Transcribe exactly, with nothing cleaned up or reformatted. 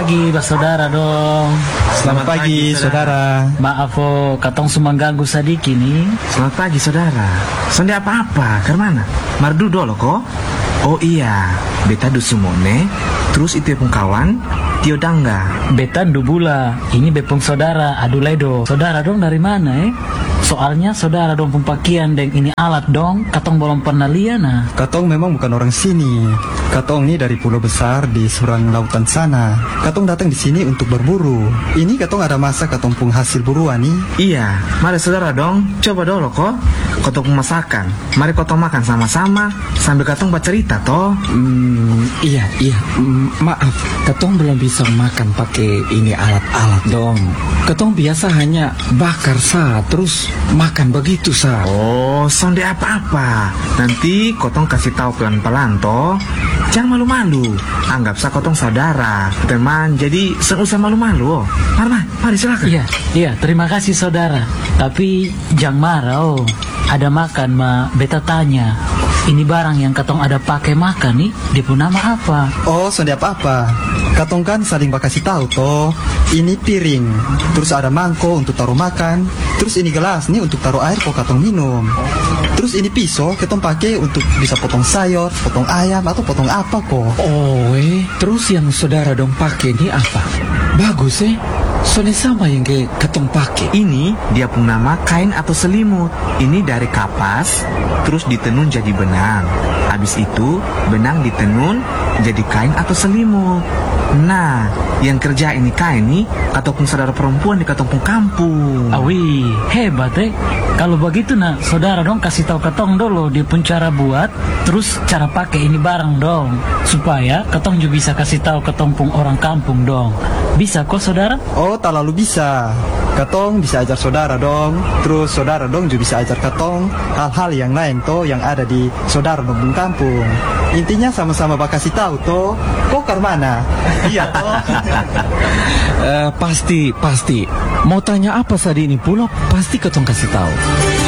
pagi, Pak Saudara dong. Selamat pagi, saudara. Maaf oh, katong semua ganggu sadiki nih. Selamat pagi, saudara. Sonde apa-apa, ke mana? Mardu dolo kok? Oh iya, beta dusumone. Terus itu pun kawan, Tio Dangga. Beta Dubula, ini bepung saudara, Aduledo. Saudara dong dari mana eh? Soalnya saudara dong pempakian deng ini alat dong, katong belum pernah lihat nah. Katong memang bukan orang sini. Katong ini dari pulau besar di seberang lautan sana. Katong datang di sini untuk berburu. Ini katong ada masa katong pun hasil buruan nih. Iya, mari saudara dong, coba dulu kok. Katong pun masakan. Mari katong makan sama-sama sambil katong bercerita toh. Hmm, iya, iya. Mm, maaf, katong belum bisa makan pakai ini alat-alat dong. Katong biasa hanya bakar sa, terus makan begitu sa. Oh, sonde apa-apa. Nanti kotong kasih tahu pelan-pelan toh. Jangan malu-malu. Anggap sa kotong saudara, teman. Jadi seusah malu-malu. Oh. Mari, mari silakan. Iya, iya. Terima kasih saudara. Tapi jangan marah oh. Ada makan ma, beta tanya. Ini barang yang katong ada pakai makan nih, dia pun nama apa? Oh, sonde apa-apa. Katong kan saling bakasih tahu toh. Ini piring, terus ada mangkok untuk taruh makan, terus ini gelas nih untuk taruh air kok katong minum. Terus ini pisau katong pakai untuk bisa potong sayur, potong ayam atau potong apa kok. Oh, eh, terus yang saudara dong pakai ini apa? Bagus eh. Soalnya sama yang kayak katong pakai. Ini dia pun nama kain atau selimut. Ini dari kapas, terus ditenun jadi benang. Habis itu benang ditenun jadi kain atau selimut. Nah, yang kerja ini kain nih ataupun saudara perempuan di katong kampung. Awi, hebat eh. Kalau begitu nah, saudara dong kasih tahu katong dulu dia pun cara buat, terus cara pakai ini barang dong, supaya katong juga bisa kasih tahu katong pun orang kampung dong. Bisa kok saudara? Oh, tak lalu bisa. Katong bisa ajar saudara dong. Terus saudara dong juga bisa ajar katong hal-hal yang lain toh yang ada di saudara dong kampung. Intinya sama-sama bakasih tahu toh. Kok ke mana? Iya toh. uh, pasti, pasti. Mau tanya apa saat ini pulau? Pasti katong kasih tahu.